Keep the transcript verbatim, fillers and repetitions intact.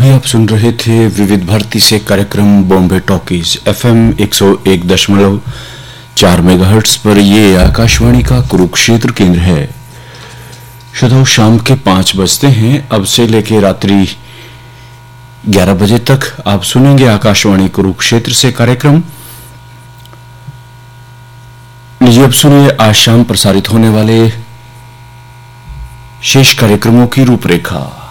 अभी आप सुन रहे थे विविध भारती से कार्यक्रम बॉम्बे टॉकीज एफएम एक सौ एक दशमलव चार मेगाहर्ट्ज पर। ये आकाशवाणी का कुरुक्षेत्र केंद्र है। श्रोताओं, शाम के पांच बजते हैं। अब से लेकर रात्रि ग्यारह बजे तक आप सुनेंगे आकाशवाणी कुरुक्षेत्र से कार्यक्रम। लीजिए अब सुनिए आज शाम प्रसारित होने वाले शेष कार्यक्रमों की रूपरेखा।